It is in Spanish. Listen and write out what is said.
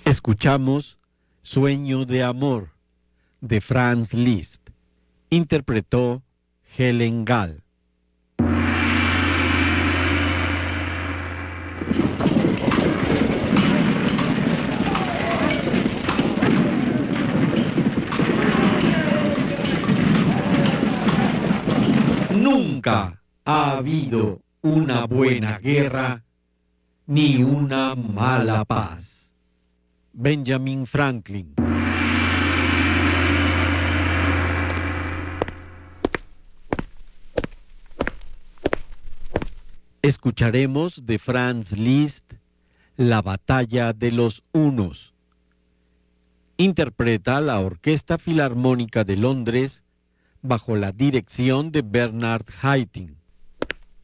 Escuchamos Sueño de Amor de Franz Liszt. Interpretó Helen Gall. Nunca ha habido una buena guerra ni una mala paz. Benjamin Franklin. Escucharemos de Franz Liszt La Batalla de los Hunos. Interpreta la Orquesta Filarmónica de Londres bajo la dirección de Bernard Haitink.